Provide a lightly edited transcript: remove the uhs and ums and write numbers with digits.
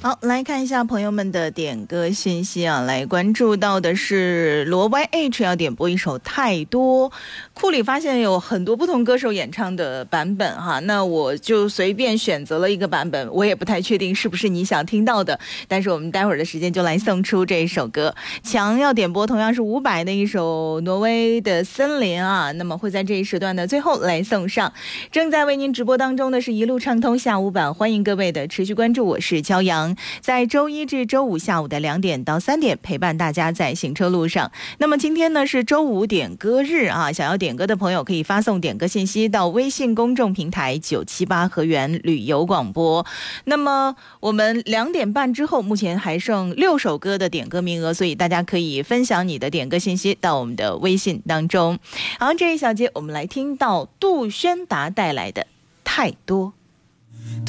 好，来看一下朋友们的点歌信息啊，来关注到的是罗 YH 要点播一首《太多》，库里发现有很多不同歌手演唱的版本哈，那我就随便选择了一个版本，我也不太确定是不是你想听到的，但是我们待会儿的时间就来送出这一首歌。强要点播同样是伍佰的一首挪威的森林啊，那么会在这一时段的最后来送上。正在为您直播当中的是一路畅通下午版，欢迎各位的持续关注，我是骄阳，在周一至周五下午的2点到3点陪伴大家在行车路上。那么今天呢是周五点歌日啊，想要点歌的朋友可以发送点歌信息到微信公众平台978河源旅游广播。那么我们2点半之后目前还剩6首歌的点歌名额，所以大家可以分享你的点歌信息到我们的微信当中。好，这一小节我们来听到杜宣达带来的太多。